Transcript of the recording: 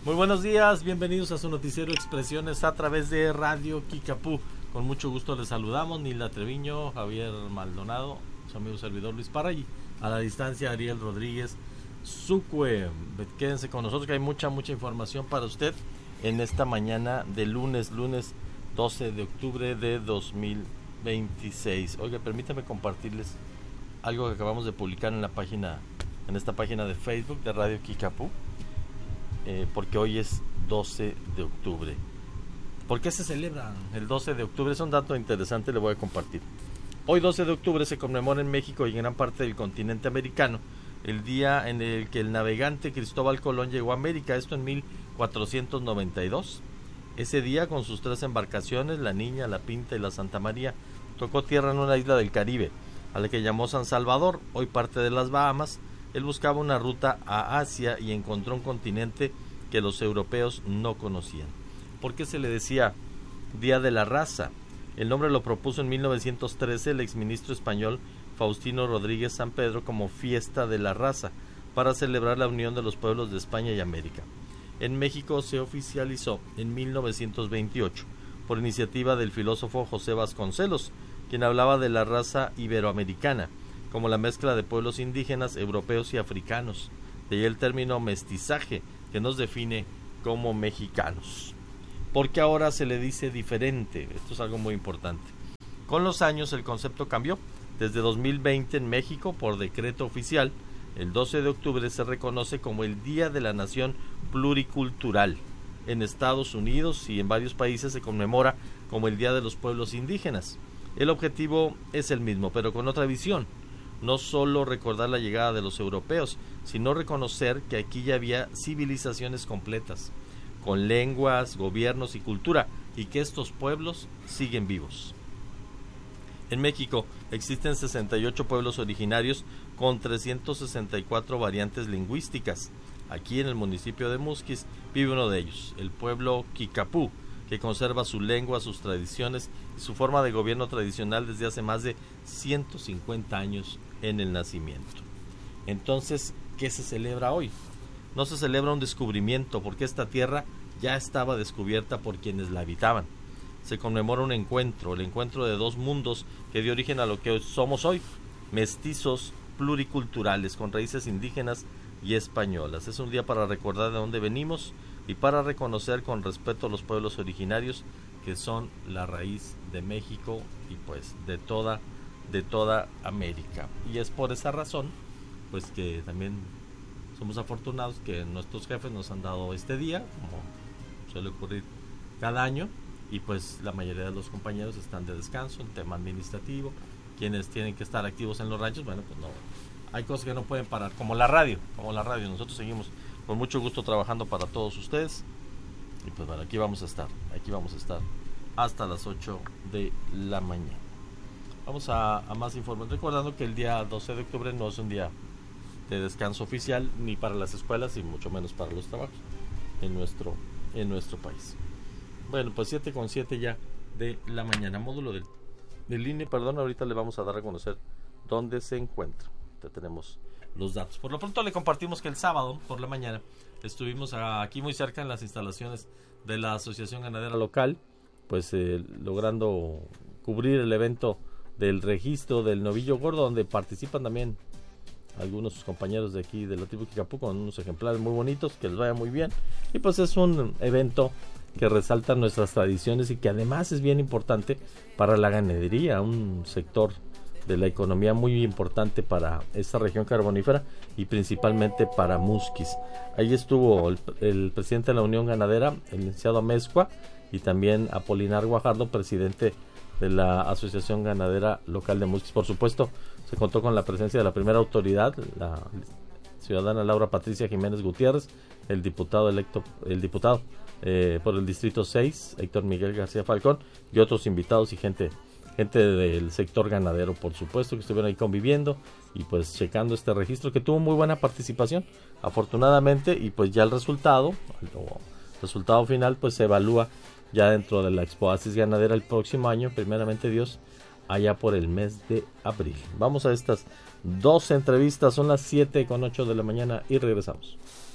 Muy buenos días, bienvenidos a su noticiero Expresiones a través de Radio Kicapú. Con mucho gusto les saludamos, Nilda Treviño, Javier Maldonado, su amigo servidor Luis Parra y a la distancia Ariel Rodríguez Sucue. Quédense con nosotros que hay mucha información para usted en esta mañana de lunes 12 de octubre de 2026. Oiga, permítame compartirles algo que acabamos de publicar en esta página de Facebook de Radio Kicapú. Porque hoy es 12 de octubre. ¿Por qué se celebra el 12 de octubre? Es un dato interesante, le voy a compartir. Hoy 12 de octubre se conmemora en México y en gran parte del continente americano el día en el que el navegante Cristóbal Colón llegó a América, esto en 1492. Ese día, con sus 3 embarcaciones, la Niña, la Pinta y la Santa María, tocó tierra en una isla del Caribe, a la que llamó San Salvador, hoy parte de las Bahamas. Él buscaba una ruta a Asia y encontró un continente que los europeos no conocían. ¿Por qué se le decía Día de la Raza? El nombre lo propuso en 1913 el exministro español Faustino Rodríguez San Pedro como Fiesta de la Raza, para celebrar la unión de los pueblos de España y América. En México se oficializó en 1928 por iniciativa del filósofo José Vasconcelos, quien hablaba de la raza iberoamericana como la mezcla de pueblos indígenas, europeos y africanos. De ahí el término mestizaje, que nos define como mexicanos. Porque ahora se le dice diferente. Esto es algo muy importante. Con los años el concepto cambió. Desde 2020 en México, por decreto oficial, el 12 de octubre se reconoce como el Día de la Nación Pluricultural. En Estados Unidos y en varios países se conmemora como el Día de los Pueblos Indígenas. El objetivo es el mismo, pero con otra visión. No solo recordar la llegada de los europeos, sino reconocer que aquí ya había civilizaciones completas, con lenguas, gobiernos y cultura, y que estos pueblos siguen vivos. En México existen 68 pueblos originarios con 364 variantes lingüísticas. Aquí en el municipio de Musquis vive uno de ellos, el pueblo Kicapú, que conserva su lengua, sus tradiciones y su forma de gobierno tradicional desde hace más de 150 años en el nacimiento. Entonces, ¿qué se celebra hoy? No se celebra un descubrimiento, porque esta tierra ya estaba descubierta por quienes la habitaban. Se conmemora un encuentro, el encuentro de dos mundos que dio origen a lo que somos hoy, mestizos pluriculturales con raíces indígenas y españolas. Es un día para recordar de dónde venimos y para reconocer con respeto a los pueblos originarios, que son la raíz de México y pues de toda América. Y es por esa razón pues que también somos afortunados que nuestros jefes nos han dado este día, como suele ocurrir cada año, y pues la mayoría de los compañeros están de descanso en tema administrativo. Quienes tienen que estar activos en los ranchos, bueno, pues no, hay cosas que no pueden parar, como la radio. Nosotros seguimos con mucho gusto trabajando para todos ustedes. Y pues bueno, aquí vamos a estar hasta las 8 de la mañana. Vamos a más información, recordando que el día 12 de octubre no es un día de descanso oficial, ni para las escuelas y mucho menos para los trabajos en nuestro país. Bueno, pues 7:07 ya de la mañana. Módulo del INE, ahorita le vamos a dar a conocer dónde se encuentra. Ya tenemos los datos. Por lo pronto le compartimos que el sábado por la mañana estuvimos aquí muy cerca en las instalaciones de la Asociación Ganadera Local, pues logrando cubrir el evento del registro del novillo gordo, donde participan también algunos compañeros de aquí de la tribu Kicapú con unos ejemplares muy bonitos, que les vaya muy bien. Y pues es un evento que resalta nuestras tradiciones y que además es bien importante para la ganadería, un sector de la economía muy importante para esta región carbonífera y principalmente para Musquis. Ahí estuvo el presidente de la Unión Ganadera, el licenciado Amezcua, y también Apolinar Guajardo, presidente de la Asociación Ganadera Local de Musquis. Por supuesto, se contó con la presencia de la primera autoridad, la ciudadana Laura Patricia Jiménez Gutiérrez, el diputado por el Distrito 6, Héctor Miguel García Falcón, y otros invitados y gente del sector ganadero, por supuesto, que estuvieron ahí conviviendo y pues checando este registro, que tuvo muy buena participación, afortunadamente, y pues ya el resultado final pues se evalúa ya dentro de la Expoasis Ganadera el próximo año, primeramente Dios, allá por el mes de abril. Vamos a estas dos entrevistas, son las 7:08 de la mañana y regresamos.